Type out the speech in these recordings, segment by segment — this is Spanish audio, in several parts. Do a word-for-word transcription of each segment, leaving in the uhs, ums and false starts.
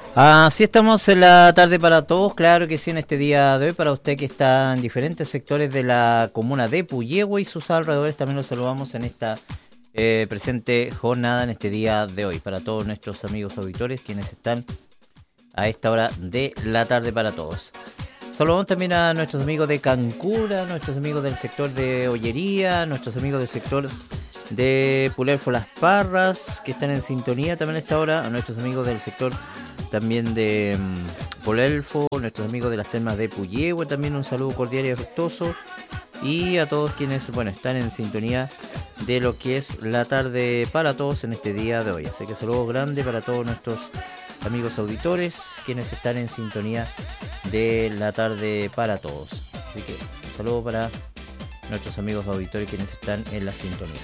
Así estamos en la tarde para todos, claro que sí, en este día de hoy, para usted que está en diferentes sectores de la comuna de Puyehue y sus alrededores, también los saludamos en esta eh, presente jornada, en este día de hoy, para todos nuestros amigos auditores, quienes están a esta hora de la tarde para todos. Saludamos también a nuestros amigos de Cancura, nuestros amigos del sector de Ollería, nuestros amigos del sector de Pulerfo Las Parras, que están en sintonía también a esta hora, a nuestros amigos del sector también de um, Pulerfo, nuestros amigos de las termas de Puyehue, también un saludo cordial y afectuoso, y a todos quienes, bueno, están en sintonía de lo que es la tarde para todos en este día de hoy. Así que saludos grandes para todos nuestros amigos auditores, quienes están en sintonía de la tarde para todos. Así que un saludo para nuestros amigos auditores quienes están en la sintonía.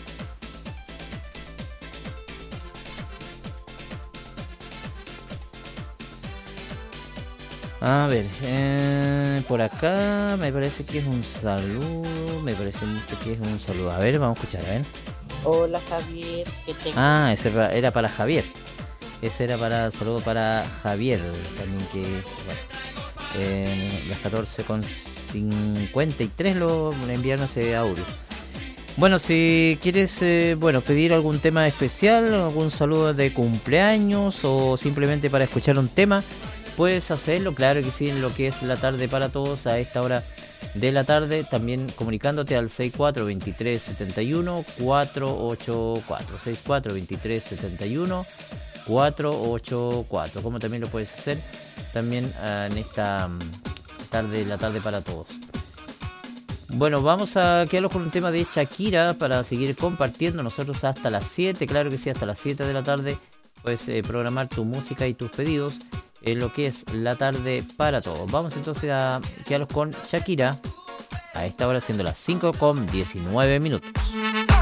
A ver, eh, por acá me parece que es un saludo, me parece mucho que es un saludo. A ver, vamos a escuchar, a ver. Hola Javier, ¿qué tengo? Ah, ese era para Javier. Ese era para saludo para Javier, también que, bueno, eh, las catorce con cincuenta y tres lo le enviaron ese audio. Bueno, si quieres, eh, bueno, pedir algún tema especial, algún saludo de cumpleaños o simplemente para escuchar un tema, puedes hacerlo, claro que sí, en lo que es la tarde para todos a esta hora de la tarde, también comunicándote al seis cuatro dos tres siete uno cuatro ocho cuatro, seis cuatro dos tres siete uno cuatro ocho cuatro, como también lo puedes hacer también uh, en esta um, tarde, la tarde para todos. Bueno, vamos a quedarnos con un tema de Shakira para seguir compartiendo nosotros hasta las siete, claro que sí, hasta las siete de la tarde puedes eh, programar tu música y tus pedidos en lo que es la tarde para todos. Vamos entonces a quedarnos con Shakira a esta hora siendo las cinco con diecinueve minutos.